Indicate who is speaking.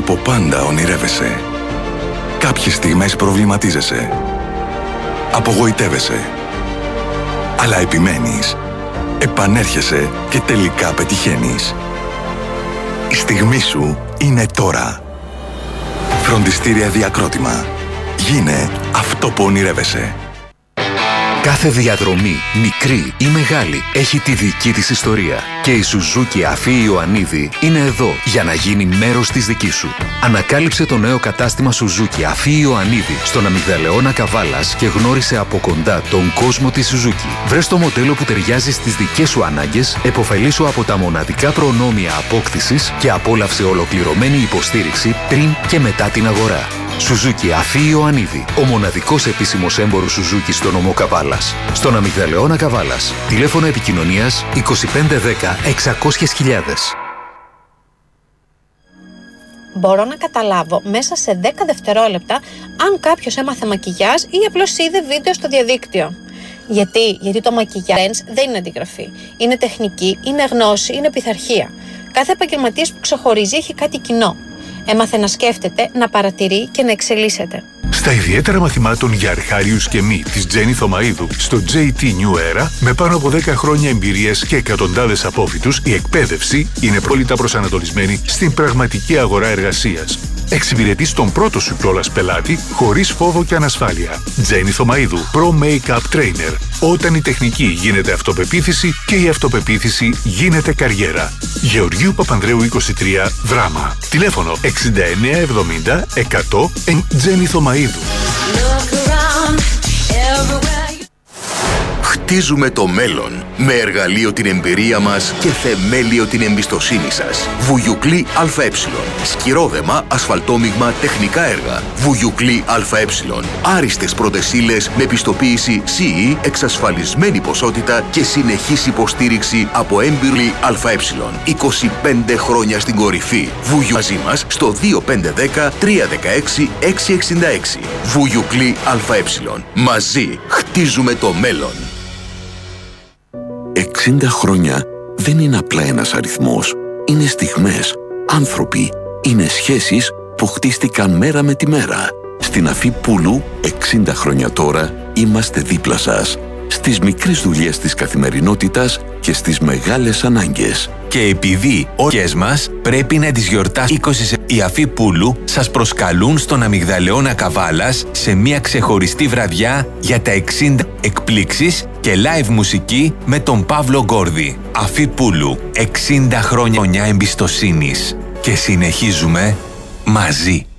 Speaker 1: Από πάντα ονειρεύεσαι. Κάποιες στιγμές προβληματίζεσαι. Απογοητεύεσαι. Αλλά επιμένεις. Επανέρχεσαι και τελικά πετυχαίνεις. Η στιγμή σου είναι τώρα. Φροντιστήρια Διακρότημα. Γίνε αυτό που ονειρεύεσαι.
Speaker 2: Κάθε διαδρομή, μικρή ή μεγάλη, έχει τη δική της ιστορία. Και η Suzuki Αφή Ιωαννίδη είναι εδώ για να γίνει μέρος της δικής σου. Ανακάλυψε το νέο κατάστημα Suzuki Αφή Ιωαννίδη στον Αμυγδαλεώνα Καβάλας και γνώρισε από κοντά τον κόσμο της Suzuki. Βρες το μοντέλο που ταιριάζει στις δικές σου ανάγκες, επωφελήσου από τα μοναδικά προνόμια απόκτησης και απόλαυσε ολοκληρωμένη υποστήριξη πριν και μετά την αγορά. Suzuki Αφή Ιωαννίδη, ο μοναδικός επίσημος έμπορος Suzuki στο νομό Καβάλας. Στον Αμυγδαλεώνα Καβάλας. Τηλέφωνο επικοινωνίας 2510 600.000.
Speaker 3: Μπορώ να καταλάβω μέσα σε 10 δευτερόλεπτα αν κάποιος έμαθε μακιγιάζ ή απλώς είδε βίντεο στο διαδίκτυο. Γιατί το μακιγιάζ δεν είναι αντιγραφή. Είναι τεχνική, είναι γνώση, είναι πειθαρχία. Κάθε επαγγελματίας που ξεχωρίζει έχει κάτι κοινό. Έμαθε να σκέφτεται, να παρατηρεί και να εξελίσσεται.
Speaker 4: Στα ιδιαίτερα μαθημάτων για αρχάριους και μη της Τζένι Θωμαΐδου στο JT New Era, με πάνω από 10 χρόνια εμπειρίας και εκατοντάδες απόφοιτους, η εκπαίδευση είναι πρόλητα προσανατολισμένη στην πραγματική αγορά εργασίας. Εξυπηρετείς τον πρώτο σου κιόλας πελάτη χωρίς φόβο και ανασφάλεια. Τζένι Θωμαΐδου, Pro Make-up Trainer. Όταν η τεχνική γίνεται αυτοπεποίθηση και η αυτοπεποίθηση γίνεται καριέρα. Γεωργίου Παπανδρέου 23, Δράμα. Τηλέφωνο 6970 100 Τζένι Θωμαΐδου.
Speaker 5: Χτίζουμε το μέλλον με εργαλείο την εμπειρία μας και θεμέλιο την εμπιστοσύνη σας. Βουγιουκλή ΑΕ. Σκυρόδεμα, ασφαλτόμιγμα, τεχνικά έργα. Βουγιουκλή ΑΕ. Άριστες πρώτες ύλες με πιστοποίηση CE, εξασφαλισμένη ποσότητα και συνεχής υποστήριξη από έμπειρη ΑΕ. 25 χρόνια στην κορυφή. Βουγιου μαζί μας στο 2510 316 666. Βουγιουκλή ΑΕ. Μαζί χτίζουμε το μέλλον.
Speaker 6: 60 χρόνια δεν είναι απλά ένας αριθμός. Είναι στιγμές, άνθρωποι, είναι σχέσεις που χτίστηκαν μέρα με τη μέρα. Στην Αφή Πούλου, 60 χρόνια τώρα, είμαστε δίπλα σας. Στις μικρές δουλειές της καθημερινότητας και στις μεγάλες ανάγκες.
Speaker 7: Και επειδή όλες μας πρέπει να τις γιορτάσουμε 20, οι Αφή Πούλου σας προσκαλούν στον Αμυγδαλεώνα Καβάλας σε μια ξεχωριστή βραδιά για τα 60 εκπλήξεις και live μουσική με τον Παύλο Γκόρδη. Αφή Πούλου, 60 χρόνια εμπιστοσύνης και συνεχίζουμε μαζί.